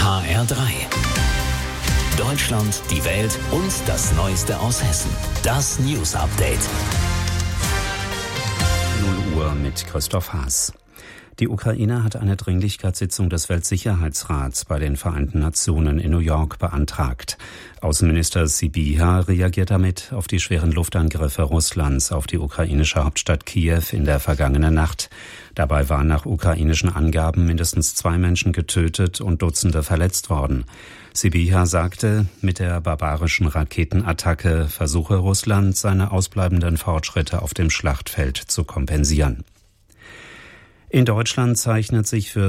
HR3. Deutschland, die Welt und das Neueste aus Hessen. Das News Update. 0 Uhr mit Christoph Haas. Die Ukraine hat eine Dringlichkeitssitzung des Weltsicherheitsrats bei den Vereinten Nationen in New York beantragt. Außenminister Sybiha reagiert damit auf die schweren Luftangriffe Russlands auf die ukrainische Hauptstadt Kiew in der vergangenen Nacht. Dabei waren nach ukrainischen Angaben mindestens 2 Menschen getötet und Dutzende verletzt worden. Sybiha sagte, mit der barbarischen Raketenattacke versuche Russland, seine ausbleibenden Fortschritte auf dem Schlachtfeld zu kompensieren. In Deutschland zeichnet sich für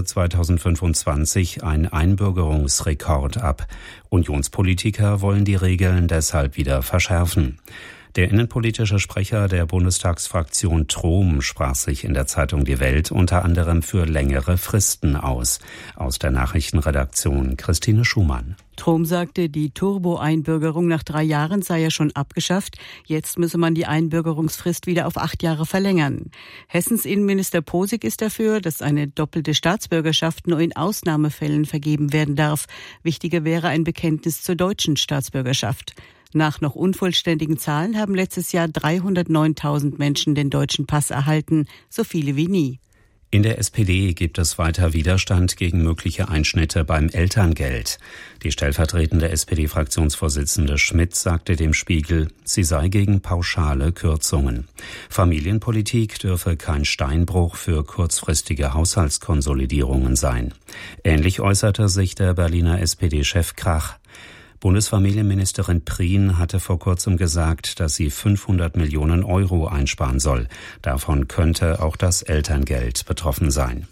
2025 ein Einbürgerungsrekord ab. Unionspolitiker wollen die Regeln deshalb wieder verschärfen. Der innenpolitische Sprecher der Bundestagsfraktion Trom sprach sich in der Zeitung Die Welt unter anderem für längere Fristen aus. Aus der Nachrichtenredaktion Christine Schumann. Trom sagte, die Turbo-Einbürgerung nach 3 Jahren sei ja schon abgeschafft. Jetzt müsse man die Einbürgerungsfrist wieder auf 8 Jahre verlängern. Hessens Innenminister Posig ist dafür, dass eine doppelte Staatsbürgerschaft nur in Ausnahmefällen vergeben werden darf. Wichtiger wäre ein Bekenntnis zur deutschen Staatsbürgerschaft. Nach noch unvollständigen Zahlen haben letztes Jahr 309.000 Menschen den deutschen Pass erhalten, so viele wie nie. In der SPD gibt es weiter Widerstand gegen mögliche Einschnitte beim Elterngeld. Die stellvertretende SPD-Fraktionsvorsitzende Schmidt sagte dem Spiegel, sie sei gegen pauschale Kürzungen. Familienpolitik dürfe kein Steinbruch für kurzfristige Haushaltskonsolidierungen sein. Ähnlich äußerte sich der Berliner SPD-Chef Krach. Bundesfamilienministerin Prien hatte vor kurzem gesagt, dass sie 500 Millionen Euro einsparen soll. Davon könnte auch das Elterngeld betroffen sein.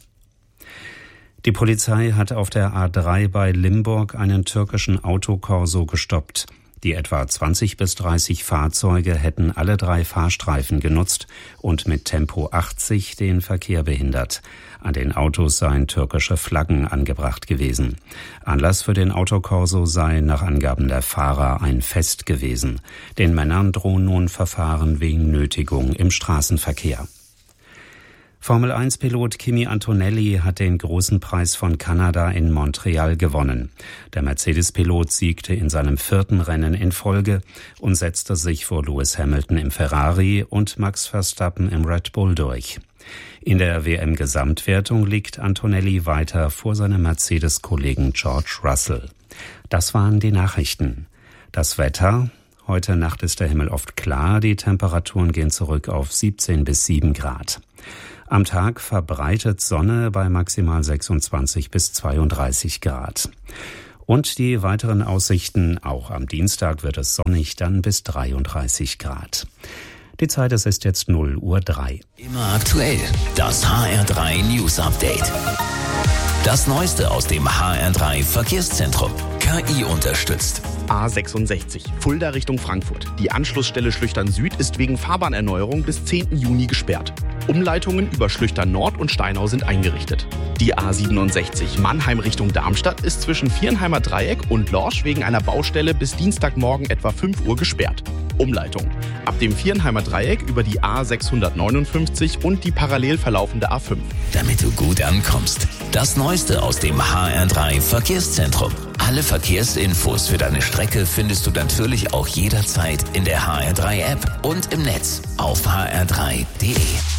Die Polizei hat auf der A3 bei Limburg einen türkischen Autokorso gestoppt. Die etwa 20 bis 30 Fahrzeuge hätten alle 3 Fahrstreifen genutzt und mit Tempo 80 den Verkehr behindert. An den Autos seien türkische Flaggen angebracht gewesen. Anlass für den Autokorso sei nach Angaben der Fahrer ein Fest gewesen. Den Männern drohen nun Verfahren wegen Nötigung im Straßenverkehr. Formel-1-Pilot Kimi Antonelli hat den großen Preis von Kanada in Montreal gewonnen. Der Mercedes-Pilot siegte in seinem 4. Rennen in Folge und setzte sich vor Lewis Hamilton im Ferrari und Max Verstappen im Red Bull durch. In der WM-Gesamtwertung liegt Antonelli weiter vor seinem Mercedes-Kollegen George Russell. Das waren die Nachrichten. Das Wetter: Heute Nacht ist der Himmel oft klar, die Temperaturen gehen zurück auf 17 bis 7 Grad. Am Tag verbreitet Sonne bei maximal 26 bis 32 Grad. Und die weiteren Aussichten: Auch am Dienstag wird es sonnig, dann bis 33 Grad. Die Zeit, es ist jetzt 0:03 Uhr. Immer aktuell, das HR3 News Update. Das Neueste aus dem HR3 Verkehrszentrum. KI unterstützt. A66, Fulda Richtung Frankfurt. Die Anschlussstelle Schlüchtern Süd ist wegen Fahrbahnerneuerung bis 10. Juni gesperrt. Umleitungen über Schlüchtern Nord und Steinau sind eingerichtet. Die A67 Mannheim Richtung Darmstadt ist zwischen Viernheimer Dreieck und Lorsch wegen einer Baustelle bis Dienstagmorgen etwa 5 Uhr gesperrt. Umleitung: ab dem Viernheimer Dreieck über die A659 und die parallel verlaufende A5. Damit du gut ankommst. Das Neueste aus dem HR3 Verkehrszentrum. Alle Verkehrsinfos für deine Strecke findest du natürlich auch jederzeit in der HR3-App und im Netz auf hr3.de.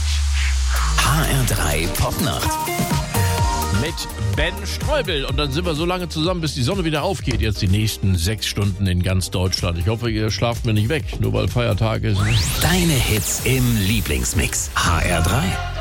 HR3 Popnacht. Mit Ben Streubel. Und dann sind wir so lange zusammen, bis die Sonne wieder aufgeht. Jetzt die nächsten 6 Stunden in ganz Deutschland. Ich hoffe, ihr schlaft mir nicht weg, nur weil Feiertag ist. Deine Hits im Lieblingsmix. HR3.